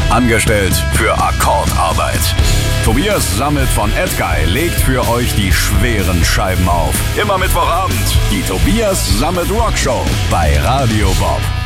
Angestellt für Akkordarbeit. Tobias Sammet von Edguy legt für euch die schweren Scheiben auf. Immer Mittwochabend, die Tobias Sammet Rockshow bei Radio Bob.